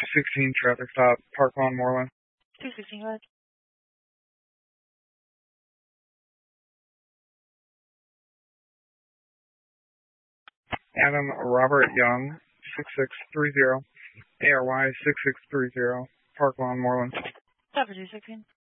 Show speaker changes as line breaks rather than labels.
216 traffic stop, Park Lawn, Moreland.
216, go ahead.
Adam Robert Young, 6630, ARY 6630, Park Lawn, Moreland.
Stop for 216.